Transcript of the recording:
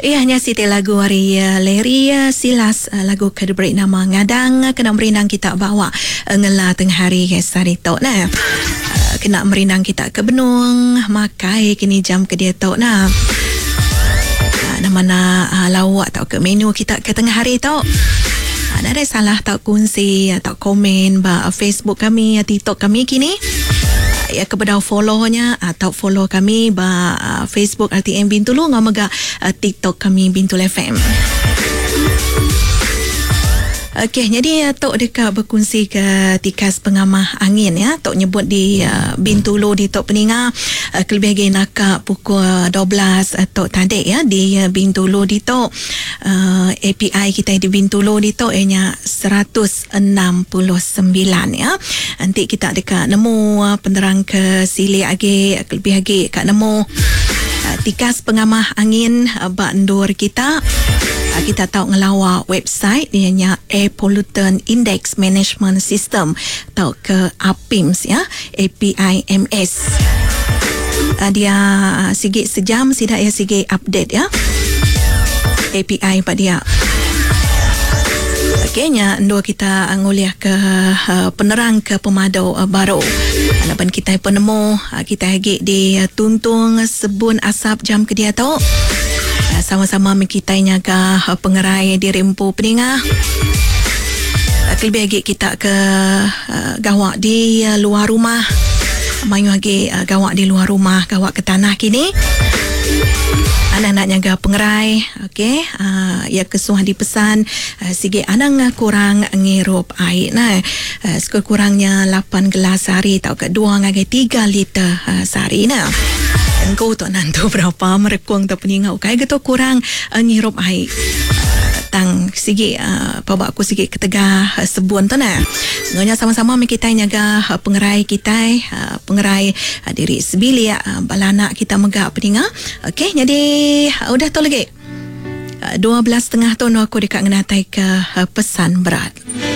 Hanya Siti lagu Ria Leria Silas lagu kedua nama ngadang kena merinang kita bawa ngela tengah hari kesari tok nah. Kena merinang kita ke benung makai kini jam ke dia tok nah. Mana lawak tau ke menu kita ke tengah hari tok. Ada salah tak kongsi atau komen ba Facebook kami, TikTok kami kini. Ya kepada follow-nya atau follow kami ba Facebook RTM Bintulu ngamaga TikTok kami Bintul FM. Okey, jadi Tok dekat berkongsi ke tikas pengamah angin ya. Tok nyebut di Bintulu di Tok Peninga kelebih lagi nakak pukul 12 Tok tadi ya di Bintulu di Tok API kita di Bintulu di Tok nya 169 ya. Nanti kita dekat nemu penerang ke sili lagi kelebih lagi kat nemu tikas pengamah angin bandur kita. Kita tahu ngelawa website ianya Air Pollutant Index Management System tahu ke APIMS ya, APIMS. Dia sikit sejam sidak ya sikit update ya API pada dia. Okeynya ndo kita nguliah ke penerang ke pemadau baru. Alapan kita penemu kita lagi di tuntung sebun asap jam ke dia tahu. Sama-sama kita nyaga pengerai di Rempu Peninga. Lebih lagi kita ke gawak di luar rumah. Mayu lagi gawak di luar rumah, gawak ke tanah kini. Anak-anak nyaga pengerai, okey. Ya kesuah dipesan sikit anang kurang ngirup air nah. Sekurang-kurangnya 8 gelas sehari tau ke 2 ngai 3 liter sehari nah. Engkau tak nantu berapa merekung tak peningau kai gitu kurang ngirup air tang sikit bawa aku sikit ketegah sebun tu nah. Ngonya sama-sama kita nyaga pengerai kita pengerai diri sebilik balana kita megak peninga. Okey, jadi udah tu lagi 12.30 tahun aku dekat ngenatai ke pesan berat.